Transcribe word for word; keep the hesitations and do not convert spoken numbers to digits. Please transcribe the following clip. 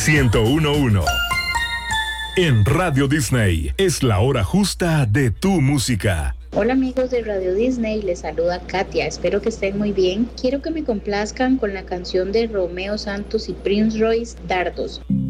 ciento uno punto uno. En Radio Disney es la hora justa de tu música. Hola amigos de Radio Disney, les saluda Katia, espero que estén muy bien. Quiero que me complazcan con la canción de Romeo Santos y Prince Royce, Dardos.